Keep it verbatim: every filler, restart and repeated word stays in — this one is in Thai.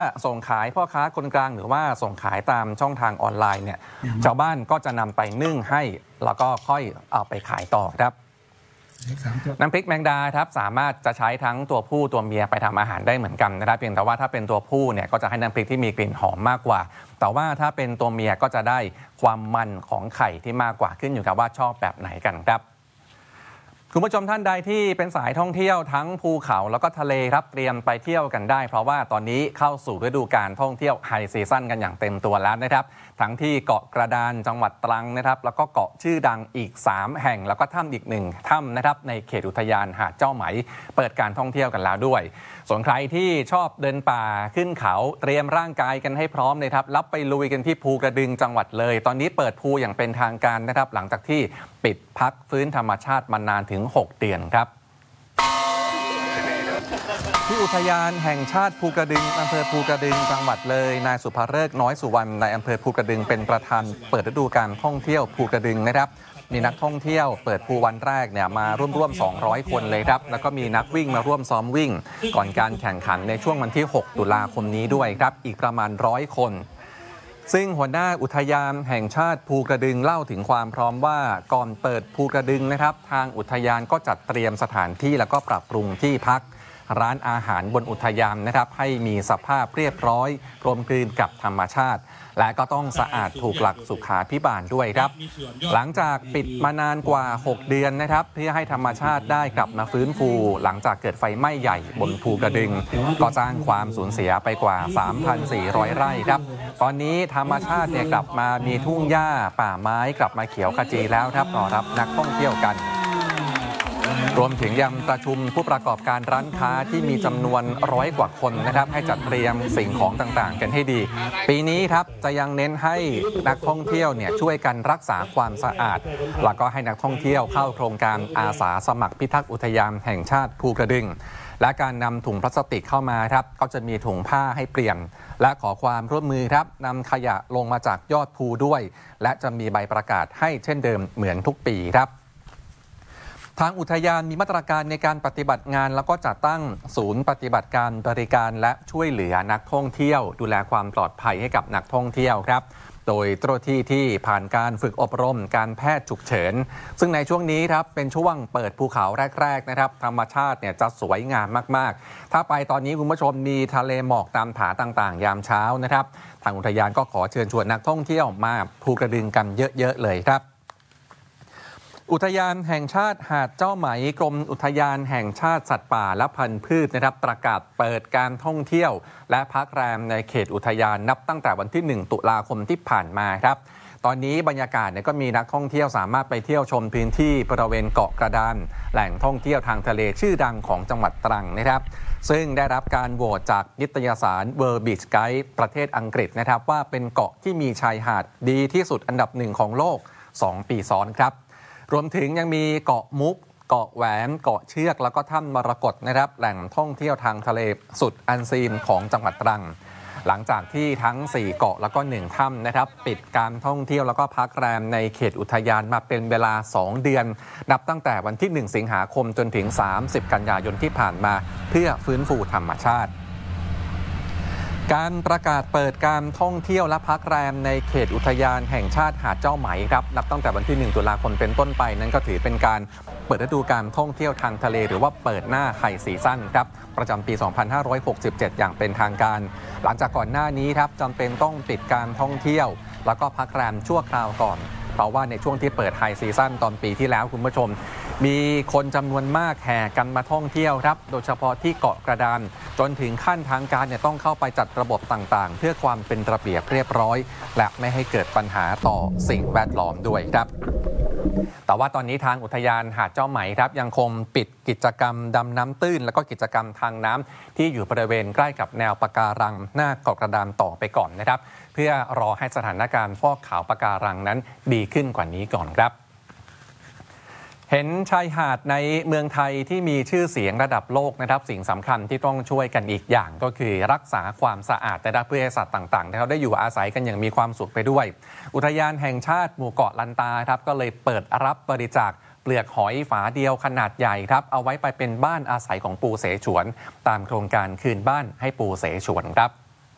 ส่งขายพ่อค้าคนกลางหรือว่าส่งขายตามช่องทางออนไลน์เนี่ยชาวบ้านก็จะนำไปนึ่งให้แล้วก็ค่อยเอาไปขายต่อครับน้ำพริกแมงดาครับสามารถจะใช้ทั้งตัวผู้ตัวเมียไปทำอาหารได้เหมือนกันนะครับเพียงแต่ว่าถ้าเป็นตัวผู้เนี่ยก็จะให้น้ำพริกที่มีกลิ่นหอมมากกว่าแต่ว่าถ้าเป็นตัวเมียก็จะได้ความมันของไข่ที่มากกว่าขึ้นอยู่กับว่าชอบแบบไหนกันครับคุณผู้ชมท่านใดที่เป็นสายท่องเที่ยวทั้งภูเขาแล้วก็ทะเลครับเตรียมไปเที่ยวกันได้เพราะว่าตอนนี้เข้าสู่ฤดูกาลท่องเที่ยวไฮซีซั่นกันอย่างเต็มตัวแล้วนะครับทั้งที่เกาะกระดานจังหวัดตรังนะครับแล้วก็เกาะชื่อดังอีกสามแห่งแล้วก็ถ้ำอีกหนึ่งถ้ำนะครับในเขตอุทยานหาดเจ้าไหมเปิดการท่องเที่ยวกันแล้วด้วยส่วนใครที่ชอบเดินป่าขึ้นเขาเตรียมร่างกายกันให้พร้อมเลยครับรับไปลุยกันที่ภูกระดึงจังหวัดเลยตอนนี้เปิดภูอย่างเป็นทางการนะครับหลังจากที่ปิดพักฟื้นธรรมชาติมานานถึงหกเดือนครับที่อุทยานแห่งชาติภูกระดึงอำเภอภูกระดึงจังหวัดเลยนายสุภฤกษ์น้อยสุวรรณนายอำเภอภูกระดึงเป็นประธานเปิดฤดูกาลท่องเที่ยวภูกระดึงนะครับมีนักท่องเที่ยวเปิดภูวันแรกเนี่ยมาร่วมๆสองร้อยคนเลยครับแล้วก็มีนักวิ่งมาร่วมซ้อมวิ่งก่อนการแข่งขันในช่วงวันที่หกตุลาคมนี้ด้วยครับอีกประมาณร้อยคนซึ่งหัวหน้าอุทยานแห่งชาติภูกระดึงเล่าถึงความพร้อมว่าก่อนเปิดภูกระดึงนะครับทางอุทยานก็จัดเตรียมสถานที่แล้วก็ปรับปรุงที่พักร้านอาหารบนอุทยานนะครับให้มีสภาพเรียบร้อยกลมกลืนกับธรรมชาติและก็ต้องสะอาดถูกหลักสุขาภิบาลด้วยครับหลังจากปิดมานานกว่าหกเดือนนะครับเพื่อให้ธรรมชาติได้กลับมาฟื้นฟูหลังจากเกิดไฟไหม้ใหญ่บนภูกระดึงก็สร้างความสูญเสียไปกว่า สามพันสี่ร้อย ไร่ครับตอนนี้ธรรมชาติเนี่ยกลับมามีทุ่งหญ้าป่าไม้กลับมาเขียวขจีแล้วครับรอรับนักท่องเที่ยวกันรวมถึงยังประชุมผู้ประกอบการร้านค้าที่มีจำนวนร้อยกว่าคนนะครับให้จัดเตรียมสิ่งของต่างๆกันให้ดีปีนี้ครับจะยังเน้นให้นักท่องเที่ยวเนี่ยช่วยกันรักษาความสะอาดแล้วก็ให้นักท่องเที่ยวเข้าโครงการอาสาสมัครพิทักษ์อุทยานแห่งชาติภูกระดึงและการนำถุงพลาสติกเข้ามาครับก็จะมีถุงผ้าให้เปลี่ยนและขอความร่วมมือครับนำขยะลงมาจากยอดภูด้วยและจะมีใบประกาศให้เช่นเดิมเหมือนทุกปีครับทางอุทยานมีมาตรการในการปฏิบัติงานแล้วก็จัดตั้งศูนย์ปฏิบัติการบริการและช่วยเหลือนักท่องเที่ยวดูแลความปลอดภัยให้กับนักท่องเที่ยวครับโดยเจ้าหน้าที่ที่ผ่านการฝึกอบรมการแพทย์ฉุกเฉินซึ่งในช่วงนี้ครับเป็นช่วงเปิดภูเขาแรกๆนะครับธรรมชาติเนี่ยจะสวยงามมากๆถ้าไปตอนนี้คุณผู้ชมมีทะเลหมอกตามผาต่างๆยามเช้านะครับทางอุทยานก็ขอเชิญชวนนักท่องเที่ยวมาภูกระดึงกันเยอะๆเลยครับอุทยานแห่งชาติหาดเจ้าไหมกรมอุทยานแห่งชาติสัตว์ป่าและพันธุ์พืชนะครับประกาศเปิดการท่องเที่ยวและพักแรมในเขตอุทยานนับตั้งแต่วันที่หนึ่งตุลาคมที่ผ่านมาครับตอนนี้บรรยากาศเนี่ยก็มีนักท่องเที่ยวสามารถไปเที่ยวชมพื้นที่บริเวณเกาะกระดานแหล่งท่องเที่ยวทางทะเลชื่อดังของจังหวัดตรังนะครับซึ่งได้รับการโหวตจากนิตยสาร World Beach Guide ประเทศอังกฤษนะครับว่าเป็นเกาะที่มีชายหาดดีที่สุดอันดับหนึ่งของโลกสองปีซ้อนครับรวมถึงยังมีเกาะมุกเกาะแหวนเกาะเชือกแล้วก็ถ้ำมรกตนะครับแหล่งท่องเที่ยวทางทะเลสุดอันซีนของจังหวัดตรังหลังจากที่ทั้งสี่เกาะแล้วก็หนึ่งถ้ำนะครับปิดการท่องเที่ยวแล้วก็พักแรมในเขตอุทยานมาเป็นเวลาสองเดือนนับตั้งแต่วันที่หนึ่งสิงหาคมจนถึงสามสิบกันยายนที่ผ่านมาเพื่อฟื้นฟูธรรมชาติการประกาศเปิดการท่องเที่ยวและพักแรมในเขตอุทยานแห่งชาติหาดเจ้าไหมครับนับตั้งแต่วันที่หนึ่งตุลาคมเป็นต้นไปนั้นก็ถือเป็นการเปิดฤดูกาลท่องเที่ยวทางทะเลหรือว่าเปิดหน้าไฮซีซั่นครับประจำปี สองพันห้าร้อยหกสิบเจ็ด อย่างเป็นทางการหลังจากก่อนหน้านี้ครับจำเป็นต้องปิดการท่องเที่ยวแล้วก็พักแรมชั่วคราวก่อนเพราะว่าในช่วงที่เปิดไฮซีซั่นตอนปีที่แล้วคุณผู้ชมมีคนจำนวนมากแห่กันมาท่องเที่ยวครับโดยเฉพาะที่เกาะกระดานจนถึงขั้นทางการเนี่ยต้องเข้าไปจัดระบบต่างๆเพื่อความเป็นระเบียบเรียบร้อยและไม่ให้เกิดปัญหาต่อสิ่งแวดล้อมด้วยครับแต่ว่าตอนนี้ทางอุทยานหาดเจ้าไหมครับยังคงปิดกิจกรรมดำน้ำตื้นแล้วก็กิจกรรมทางน้ำที่อยู่บริเวณใกล้กับแนวปะการังหน้าเกาะกระดานต่อไปก่อนนะครับเพื่อรอให้สถานการณ์ฟอกขาวปะการังนั้นดีขึ้นกว่านี้ก่อนครับเห็นชายหาดในเมืองไทยที่มีชื่อเสียงระดับโลกนะครับสิ่งสำคัญที่ต้องช่วยกันอีกอย่างก็คือรักษาความสะอาดแต่เพื่อให้สัตว์ต่างๆที่เขาได้อยู่อาศัยกันอย่างมีความสุขไปด้วยอุทยานแห่งชาติหมู่เกาะลันตาครับก็เลยเปิดรับบริจาคเปลือกหอยฝาเดียวขนาดใหญ่ครับเอาไว้ไปเป็นบ้านอาศัยของปูเสฉวนตามโครงการคืนบ้านให้ปูเสฉวนครับ